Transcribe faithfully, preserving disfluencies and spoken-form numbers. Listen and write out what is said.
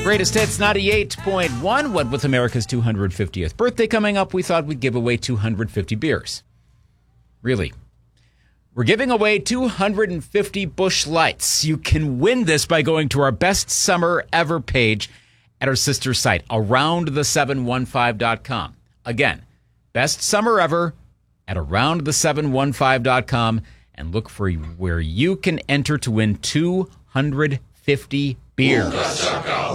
Greatest Hits ninety-eight point one. What with America's two hundred fiftieth birthday coming up, we thought we'd give away two hundred fifty beers. Really. We're giving away two hundred fifty Busch Lights. You can win this by going to our Best Summer Ever page at our sister site, around the seven one five dot com. Again, Best Summer Ever at around the seven one five dot com, and look for where you can enter to win two hundred fifty beers.